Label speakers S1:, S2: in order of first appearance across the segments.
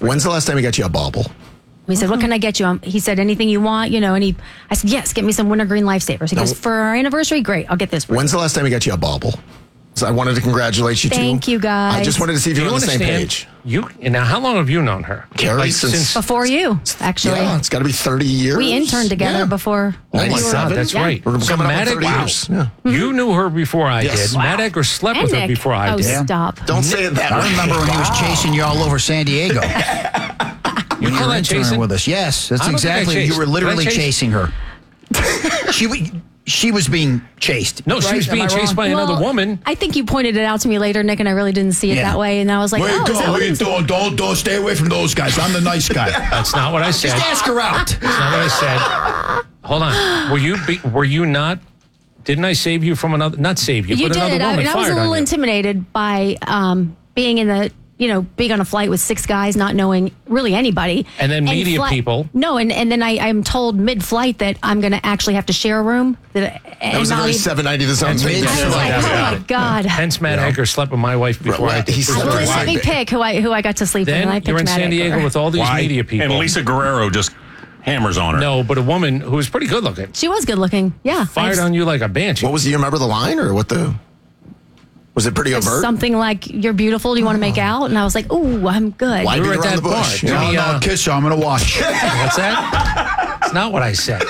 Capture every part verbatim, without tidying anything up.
S1: When's the last time he got you a bauble?
S2: We said, what can I get you? Um, he said, anything you want, you know, and he, I said, yes, get me some wintergreen lifesavers. He
S1: No.
S2: goes, for our anniversary, great, I'll get this for you.
S1: When's the last time he got you a bauble? So I wanted to congratulate you too.
S2: Thank you, guys.
S1: I just wanted to see if
S3: Do
S1: you
S3: you
S1: were on the same
S3: understand?
S1: page.
S3: You now, how long have you known her?
S1: Carrie,
S3: Like,
S1: since-
S2: Before you, actually.
S1: Yeah, it's got to be thirty years.
S2: We interned together
S1: Yeah.
S2: before.
S3: Oh my
S2: you were-
S3: God, that's
S2: Yeah.
S3: right.
S1: We're
S3: So
S1: coming up on
S3: Matt
S1: thirty
S3: Ed-
S1: years. Yeah.
S3: You knew her before I
S1: Yes.
S3: did.
S1: Wow.
S3: Matt Edgar slept
S2: And
S3: with her
S2: Nick.
S3: before I
S2: oh,
S3: did.
S2: stop.
S1: Don't say it that way.
S4: I remember when he was chasing you all over San Diego.
S3: You
S4: When
S3: call
S4: were
S3: that
S4: interning
S3: chasing?
S4: with us. Yes, that's
S3: I don't think I
S4: exactly.
S3: chased.
S4: You were
S3: Did I
S4: literally
S3: chase?
S4: chasing her. she w- she was being chased.
S3: No, she
S4: right?
S3: was
S4: Am
S3: being
S4: I
S3: chased
S4: wrong?
S3: by another
S2: Well,
S3: woman.
S2: I think you pointed it out to me later, Nick, and I really didn't see it
S4: Yeah.
S2: that way. And I was like,
S4: Wait,
S2: oh, is that
S4: go,
S2: what
S4: wait,
S2: it is?
S4: don't, don't, don't stay away from those guys. I'm the nice guy.
S3: That's not what I said.
S4: Just ask her out.
S3: That's not what I said. Hold on. Were you be, were you not? Didn't I save you from another? Not save you,
S2: You
S3: but another
S2: did. I,
S3: woman
S2: and I was a
S3: fired
S2: little
S3: on you.
S2: intimidated by um, being in the, you know, being on a flight with six guys, not knowing really anybody.
S3: And then media
S2: fli-
S3: people.
S2: No, and, and then I, I'm told mid-flight that I'm going to actually have to share a room. That,
S1: That was a very seven ninety the sound thing.
S2: I was like, oh my God.
S3: Hence, Matt Edgar slept with my wife before
S1: Right,
S3: I did.
S1: he
S2: I
S1: slept
S2: will
S1: with
S2: let me
S1: Why?
S2: pick who I who I got to sleep with. And I
S3: Then
S2: picked
S3: you're in
S2: Matt
S3: San Diego
S2: Edgar.
S3: with all these
S5: Why?
S3: media people.
S5: And Lisa Guerrero just hammers on her.
S3: No, but a woman who was pretty good looking
S2: She was good looking. Yeah.
S3: fired
S2: I-
S3: on you like a banshee.
S1: What was? Do you remember the line or what the? Was it pretty overt?
S2: Something like, you're beautiful. Do you want to make out? And I was like, ooh, I'm good.
S1: Why
S3: We
S1: beat
S3: were at
S1: around
S3: that
S1: the bush?
S3: bar.
S1: Yeah.
S3: Jimmy,
S4: No,
S3: uh,
S4: no, kiss her. I'm going to watch.
S3: What's that? It's not what I said.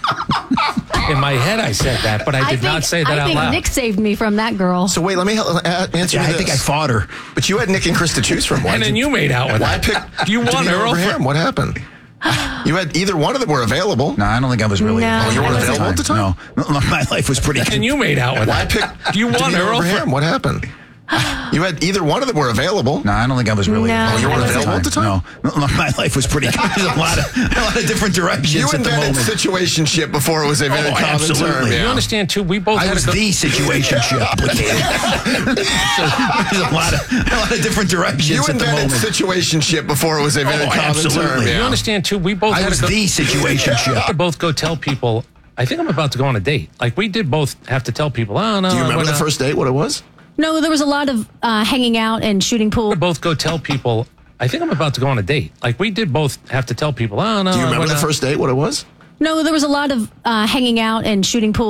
S3: In my head, I said that, but I
S2: I
S3: did
S2: think,
S3: not say that
S2: I
S3: out
S2: think
S3: loud.
S2: Nick saved me from that girl.
S1: So wait, let me hel- uh, answer
S4: Yeah,
S1: you
S4: I think I
S1: this.
S4: fought her.
S1: But you had Nick and Chris to choose from. Why
S3: and
S1: did
S3: then you made out with
S1: Why
S3: her.
S1: pick?
S3: Do you want
S1: Jimmy
S3: her
S1: over
S3: for
S1: him? What happened? You had either one of them were available.
S4: No, I don't think I was really.
S2: No,
S4: available
S2: Oh, you weren't
S4: at the
S1: available at the time?
S4: No, no, my life was pretty.
S3: And you made out with
S1: Why
S3: her.
S1: pick?
S3: Do you want
S1: Jimmy
S3: her
S1: over
S3: over
S1: him? What happened? You had either one of them were available.
S4: No, I don't think I was really.
S2: No,
S4: available
S2: you weren't
S4: at the
S1: available at the time?
S4: No, no, my life was pretty. There's a lot of a lot of different directions
S1: You
S4: at the
S1: invented
S4: moment.
S1: situationship before it was invented
S4: Oh,
S1: common
S4: absolutely.
S1: term.
S3: You
S1: Yeah.
S3: understand too? We both
S4: I
S3: had
S4: was
S3: a go-
S4: the situationship applicator. There's a lot of a lot of different directions
S1: You
S4: at the
S1: invented
S4: moment.
S1: situationship before it was invented
S4: Oh,
S1: common
S4: absolutely.
S1: term.
S3: You
S1: Yeah.
S3: understand too? We both
S4: I
S3: had
S4: was
S3: to go-
S4: the situationship.
S3: We both go tell people. I think I'm about to go on a date. Like we did both have to tell people. Oh no!
S1: Do you remember
S3: we're
S1: the
S3: not-
S1: first date? What it was?
S2: No, there was a lot of uh, hanging out and shooting pool.
S3: We both go tell people. I think I'm about to go on a date. Like we did both have to tell people. Oh no!
S1: Do you remember
S3: we're
S1: the
S3: not-
S1: first date? What it was?
S2: No, there was a lot of uh, hanging out and shooting pool.